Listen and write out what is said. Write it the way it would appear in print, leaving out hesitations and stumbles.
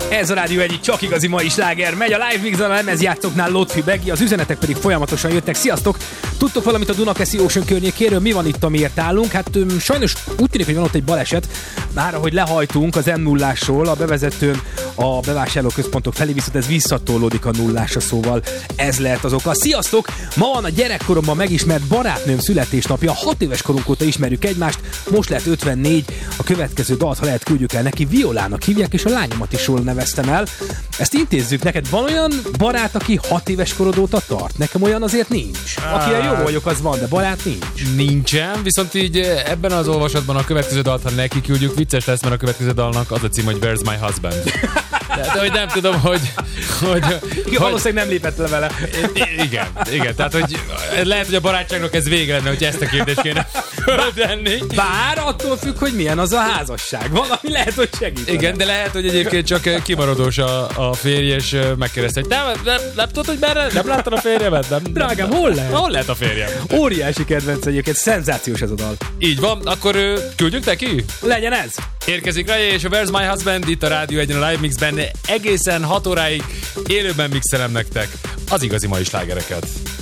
Ez a Rádió egyik csak igazi mai sláger. Megy a Live Mix, a lemezjátszóknál Lotfi Begi, az üzenetek pedig folyamatosan jöttek. Sziasztok! Tudtok valamit a Dunakeszi Ocean környékéről? Mi van itt, amiért állunk? Hát sajnos úgy tűnik, hogy van ott egy baleset. Már ahogy lehajtunk az M0-ásról, a bevezetőn a bevásárlóközpontok felé, viszont ez visszatolódik a nullásra, szóval ez lehet az oka. Sziasztok! Ma van a gyerekkoromban megismert barátnőm születésnapja. 6 éves korunk óta ismerjük egymást, most lehet 54. A következő dalt, ha lehet, küldjük el neki. Violának hívják, és a lányomat is jól neveztem el. Ezt intézzük neked. Van olyan barát, aki 6 éves korod óta tart? Nekem olyan azért nincs. Akire jó vagyok, az van, de barát nincs. Nincsen, viszont így ebben az olvasatban a következő dalt, ha neki küldjük, vicces lesz, mert a következő dalnak az a cím, hogy Where's My Husband. Tehát, hogy nem tudom, hogy valószínűleg nem lépett le vele. Igen, tehát, hogy lehet, hogy a barátságnak ez vége lenne, hogy ezt a kérdést kéne föltenni. Bár attól függ, hogy milyen az a házasság. Valami lehet, hogy segít. Igen, de lehet, hogy egyébként csak kimaradós a férj, és megkérdezte, hogy nem tudod, hogy merre? Nem láttad a férjemet? Drágám, hol lehet? Hol lehet a férjem? Óriási kedvenc egyébként, szenzációs ez a dal. Így van, akkor küldjünk neki? Legyen ez! Érkezik rá, és a Where's My Husband itt a Rádió egyen a Live Mixben egészen 6 óráig élőben mixelem nektek az igazi mai slágereket.